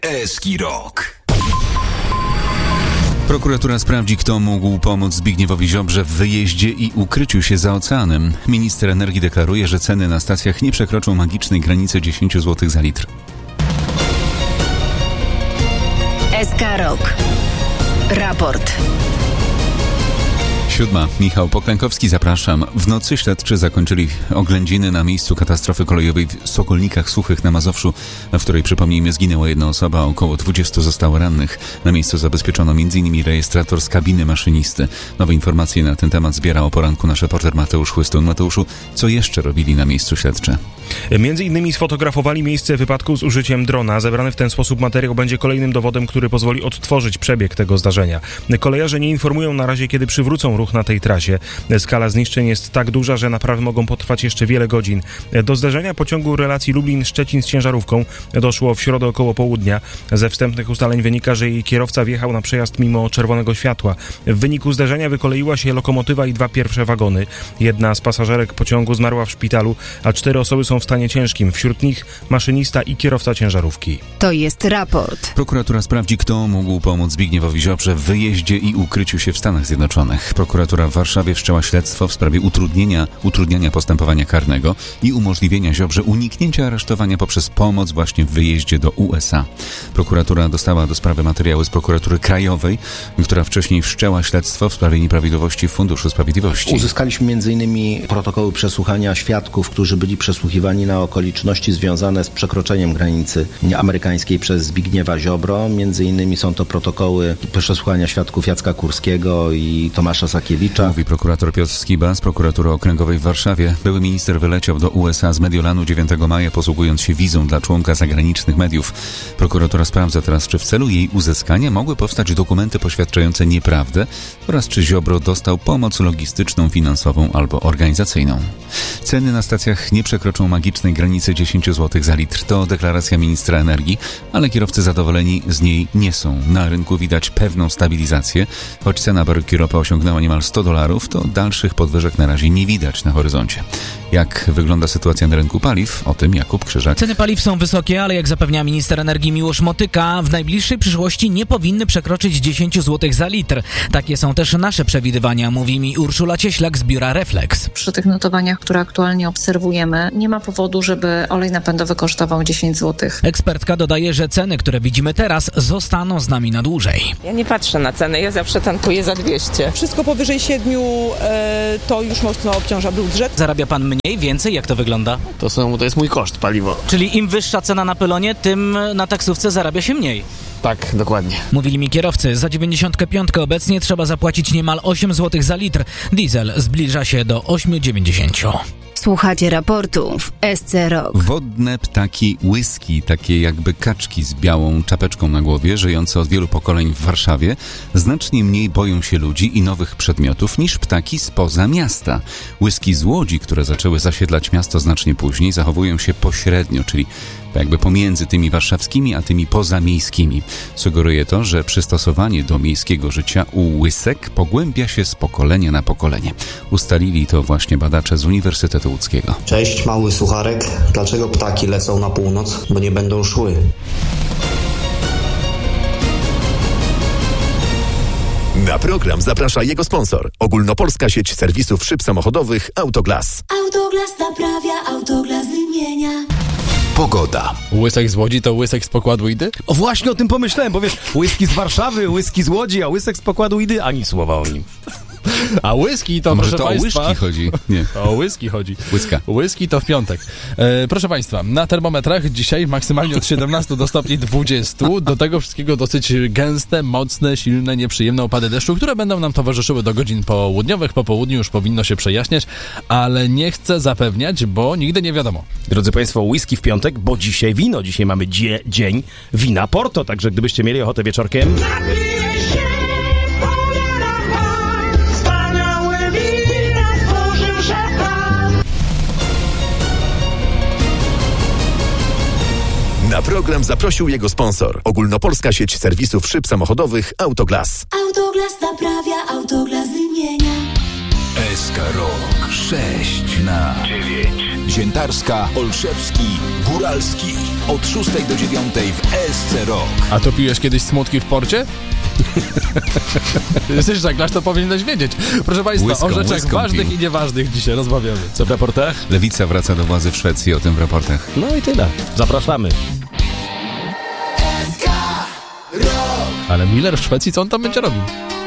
Eski Rok. Prokuratura sprawdzi, kto mógł pomóc Zbigniewowi Ziobrze w wyjeździe i ukryciu się za oceanem. Minister energii deklaruje, że ceny na stacjach nie przekroczą magicznej granicy 10 zł za litr. SK Rok. Raport. 7. Michał Poklękowski, zapraszam. W nocy śledczy zakończyli oględziny na miejscu katastrofy kolejowej w Sokolnikach Suchych na Mazowszu, w której, przypomnijmy, zginęła jedna osoba, a około 20 zostało rannych. Na miejscu zabezpieczono m.in. rejestrator z kabiny maszynisty. Nowe informacje na ten temat zbiera o poranku nasz reporter Mateusz Chłystun. Mateuszu, co jeszcze robili na miejscu śledczy? Między innymi sfotografowali miejsce wypadku z użyciem drona. Zebrany w ten sposób materiał będzie kolejnym dowodem, który pozwoli odtworzyć przebieg tego zdarzenia. Kolejarze nie informują na razie, kiedy przywrócą ruch na tej trasie. Skala zniszczeń jest tak duża, że naprawy mogą potrwać jeszcze wiele godzin. Do zdarzenia pociągu relacji Lublin-Szczecin z ciężarówką doszło w środę około południa. Ze wstępnych ustaleń wynika, że jej kierowca wjechał na przejazd mimo czerwonego światła. W wyniku zdarzenia wykoleiła się lokomotywa i 2 pierwsze wagony. Jedna z pasażerek pociągu zmarła w szpitalu, a 4 osoby są w stanie ciężkim. Wśród nich maszynista i kierowca ciężarówki. To jest raport. Prokuratura sprawdzi, kto mógł pomóc Zbigniewowi Ziobrze w wyjeździe i ukryciu się w Stanach Zjednoczonych. Prokuratura w Warszawie wszczęła śledztwo w sprawie utrudniania postępowania karnego i umożliwienia Ziobrze uniknięcia aresztowania poprzez pomoc właśnie w wyjeździe do USA. Prokuratura dostała do sprawy materiały z Prokuratury Krajowej, która wcześniej wszczęła śledztwo w sprawie nieprawidłowości w Funduszu Sprawiedliwości. Uzyskaliśmy m.in. protokoły przesłuchania świadków, którzy byli przesłuchiwani na okoliczności związane z przekroczeniem granicy amerykańskiej przez Zbigniewa Ziobro. Między innymi są to protokoły przesłuchania świadków Jacka Kurskiego i Tomasza Sakiewicza. Mówi prokurator Piotr Skiba z Prokuratury Okręgowej w Warszawie. Były minister wyleciał do USA z Mediolanu 9 maja, posługując się wizą dla członka zagranicznych mediów. Prokuratura sprawdza teraz, czy w celu jej uzyskania mogły powstać dokumenty poświadczające nieprawdę oraz czy Ziobro dostał pomoc logistyczną, finansową albo organizacyjną. Ceny na stacjach nie przekroczą magicznej granicy 10 zł za litr. To deklaracja ministra energii, ale kierowcy zadowoleni z niej nie są. Na rynku widać pewną stabilizację. Choć cena baryki ropy osiągnęła niemal $100, to dalszych podwyżek na razie nie widać na horyzoncie. Jak wygląda sytuacja na rynku paliw? O tym Jakub Krzyżak. Ceny paliw są wysokie, ale jak zapewnia minister energii Miłosz Motyka, w najbliższej przyszłości nie powinny przekroczyć 10 zł za litr. Takie są też nasze przewidywania, mówi mi Urszula Cieślak z biura Reflex. Przy tych notowaniach, które aktualnie obserwujemy, nie ma powodu, żeby olej napędowy kosztował 10 zł. Ekspertka dodaje, że ceny, które widzimy teraz, zostaną z nami na dłużej. Ja nie patrzę na ceny, ja zawsze tankuję za 200. Wszystko powyżej 7 to już mocno obciąża budżet. Zarabia pan mniej, więcej? Jak to wygląda? To jest mój koszt paliwo. Czyli im wyższa cena na pylonie, tym na taksówce zarabia się mniej. Tak, dokładnie. Mówili mi kierowcy, za 95 obecnie trzeba zapłacić niemal 8 zł za litr. Diesel zbliża się do 8,90. Słuchacie raportu w SC Rok. Wodne ptaki whisky, takie jakby kaczki z białą czapeczką na głowie, żyjące od wielu pokoleń w Warszawie, znacznie mniej boją się ludzi i nowych przedmiotów niż ptaki spoza miasta. Whisky z Łodzi, które zaczęły zasiedlać miasto znacznie później, zachowują się pośrednio, czyli jakby pomiędzy tymi warszawskimi, a tymi pozamiejskimi. Sugeruje to, że przystosowanie do miejskiego życia u łysek pogłębia się z pokolenia na pokolenie. Ustalili to właśnie badacze z Uniwersytetu Łódzkiego. Cześć, mały sucharek. Dlaczego ptaki lecą na północ? Bo nie będą szły. Na program zaprasza jego sponsor. Ogólnopolska sieć serwisów szyb samochodowych Autoglas. Autoglas naprawia, Autoglas wymienia. Pogoda. Łysek z Łodzi to łysek z pokładu Idy? O właśnie o tym pomyślałem, bo wiesz, whisky z Warszawy, whisky z Łodzi, a łysek z pokładu Idy, ani słowa o nim. A whisky to, może proszę to państwa... o łyżki chodzi? Nie. O whisky chodzi. Łyska. Whisky to w piątek. Proszę państwa, na termometrach dzisiaj maksymalnie od 17 do stopni 20. Do tego wszystkiego dosyć gęste, mocne, silne, nieprzyjemne opady deszczu, które będą nam towarzyszyły do godzin południowych. Po południu już powinno się przejaśniać, ale nie chcę zapewniać, bo nigdy nie wiadomo. Drodzy państwo, whisky w piątek, bo dzisiaj wino. Dzisiaj mamy dzień wina Porto, także gdybyście mieli ochotę wieczorkiem... Na program zaprosił jego sponsor. Ogólnopolska sieć serwisów szyb samochodowych Autoglas. Autoglas naprawia, Autoglas wymienia. SK Rok 6 na 9. Ziętarska, Olszewski, Góralski. Od 6 do 9 w ESC Rock. A to piłeś kiedyś smutki w porcie? Jesteś żeglarz, to powinieneś wiedzieć. Proszę Państwa, o rzeczach ważnych i nieważnych dzisiaj rozmawiamy. Co w raportach? Lewica wraca do władzy w Szwecji, o tym w raportach. No i tyle. Zapraszamy. Ale Miller w Szwecji, co on tam będzie robił?